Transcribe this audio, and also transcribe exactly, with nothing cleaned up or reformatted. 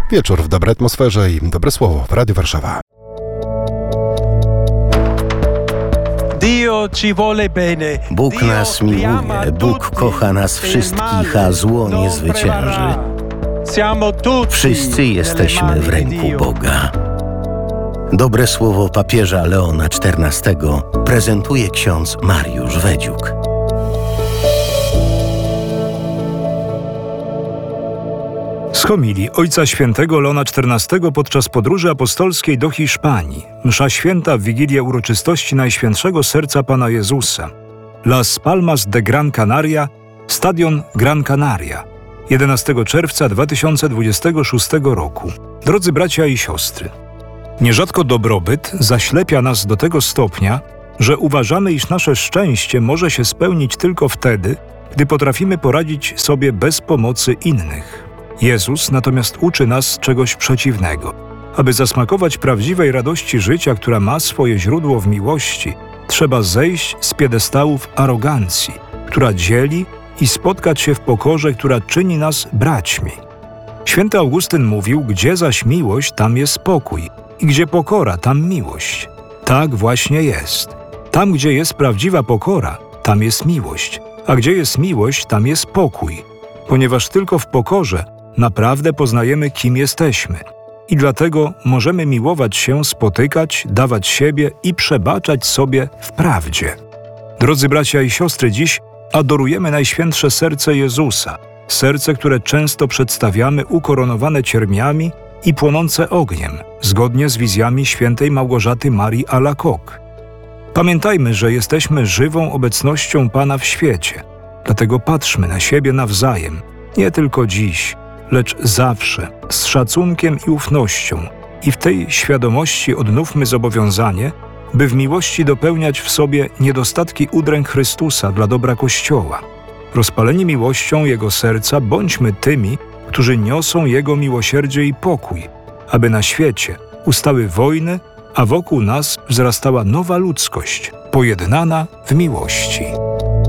Wieczór w dobrej atmosferze i dobre słowo w Radiu Warszawa. Bóg nas miłuje, Bóg kocha nas wszystkich, a zło nie zwycięży. Wszyscy jesteśmy w ręku Boga. Dobre słowo papieża Leona czternastego prezentuje ksiądz Mariusz Wedziuk. Z homilii Ojca Świętego Leona czternastego podczas podróży apostolskiej do Hiszpanii. Msza święta w Wigilię uroczystości Najświętszego Serca Pana Jezusa. Las Palmas de Gran Canaria, Stadion Gran Canaria. jedenastego czerwca dwa tysiące dwudziestego szóstego roku. Drodzy bracia i siostry, nierzadko dobrobyt zaślepia nas do tego stopnia, że uważamy, iż nasze szczęście może się spełnić tylko wtedy, gdy potrafimy poradzić sobie bez pomocy innych. Jezus natomiast uczy nas czegoś przeciwnego. Aby zasmakować prawdziwej radości życia, która ma swoje źródło w miłości, trzeba zejść z piedestałów arogancji, która dzieli, i spotkać się w pokorze, która czyni nas braćmi. Święty Augustyn mówił, gdzie zaś miłość, tam jest pokój, i gdzie pokora, tam miłość. Tak właśnie jest. Tam, gdzie jest prawdziwa pokora, tam jest miłość, a gdzie jest miłość, tam jest pokój. Ponieważ tylko w pokorze naprawdę poznajemy, kim jesteśmy. I dlatego możemy miłować się, spotykać, dawać siebie i przebaczać sobie w prawdzie. Drodzy bracia i siostry, dziś adorujemy Najświętsze Serce Jezusa, serce, które często przedstawiamy ukoronowane cierniami i płonące ogniem, zgodnie z wizjami świętej Małgorzaty Marii Alacoque. Pamiętajmy, że jesteśmy żywą obecnością Pana w świecie, dlatego patrzmy na siebie nawzajem, nie tylko dziś, lecz zawsze, z szacunkiem i ufnością, i w tej świadomości odnówmy zobowiązanie, by w miłości dopełniać w sobie niedostatki udręk Chrystusa dla dobra Kościoła. Rozpaleni miłością Jego serca bądźmy tymi, którzy niosą Jego miłosierdzie i pokój, aby na świecie ustały wojny, a wokół nas wzrastała nowa ludzkość, pojednana w miłości.